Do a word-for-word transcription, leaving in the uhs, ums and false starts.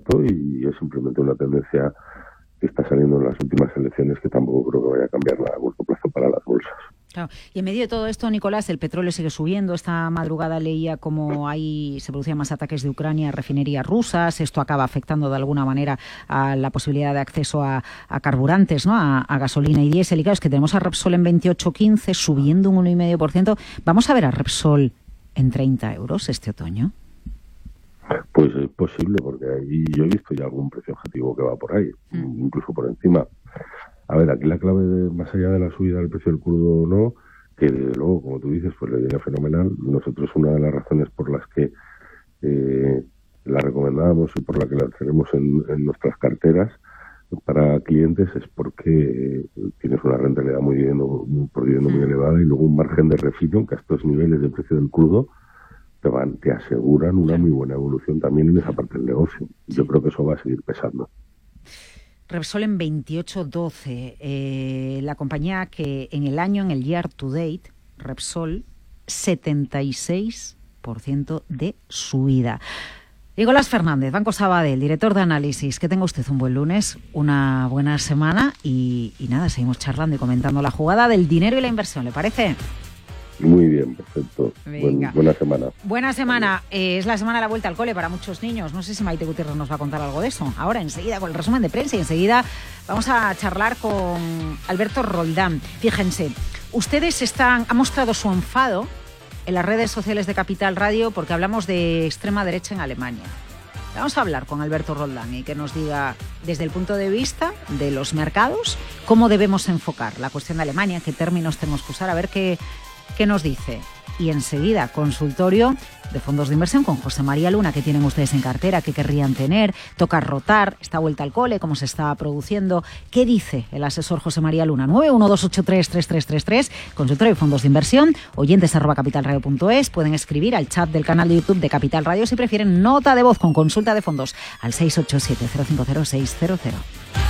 alto y es simplemente una tendencia que está saliendo en las últimas elecciones que tampoco creo que vaya a cambiar a corto plazo para las bolsas. Claro. Y en medio de todo esto, Nicolás, el petróleo sigue subiendo. Esta madrugada leía cómo hay, se producían más ataques de Ucrania a refinerías rusas. Esto acaba afectando de alguna manera a la posibilidad de acceso a, a carburantes, ¿no? A, a gasolina y diésel. Y claro, es que tenemos a Repsol en veintiocho quince, subiendo un uno coma cinco por ciento. ¿Vamos a ver a Repsol en treinta euros este otoño? Pues es posible, porque ahí yo he visto ya algún precio objetivo que va por ahí, mm. incluso por encima. A ver, aquí la clave, de, más allá de la subida del precio del crudo o no, que desde luego, como tú dices, pues le viene fenomenal. Nosotros una de las razones por las que eh, la recomendamos y por la que la tenemos en, en nuestras carteras para clientes es porque eh, tienes una rentabilidad muy bien, por dividendo muy elevada y luego un margen de refino que a estos niveles de precio del crudo te van, te aseguran una muy buena evolución también en esa parte del negocio. Yo creo que eso va a seguir pesando. Repsol en veintiocho doce, eh, la compañía que en el año, en el year to date, Repsol, setenta y seis por ciento de subida. Nicolás Fernández, Banco Sabadell, director de análisis. Que tenga usted un buen lunes, una buena semana y, y nada, seguimos charlando y comentando la jugada del dinero y la inversión, ¿le parece? Muy bien, perfecto. Buen, buena semana. Buena semana. Eh, es la semana de la vuelta al cole para muchos niños. No sé si Maite Gutiérrez nos va a contar algo de eso. Ahora, enseguida, con el resumen de prensa y enseguida vamos a charlar con Alberto Roldán. Fíjense, ustedes están, han mostrado su enfado en las redes sociales de Capital Radio porque hablamos de extrema derecha en Alemania. Vamos a hablar con Alberto Roldán y que nos diga, desde el punto de vista de los mercados, cómo debemos enfocar la cuestión de Alemania, qué términos tenemos que usar, a ver qué... ¿Qué nos dice? Y enseguida, consultorio de fondos de inversión con José María Luna, que tienen ustedes en cartera, que querrían tener, toca rotar, esta vuelta al cole, cómo se está produciendo. ¿Qué dice el asesor José María Luna? nueve uno dos ocho tres tres tres tres tres, consultorio de fondos de inversión, oyentes arroba capitalradio punto es, pueden escribir al chat del canal de YouTube de Capital Radio si prefieren nota de voz con consulta de fondos al seis ocho siete cero cinco cero seis cero cero.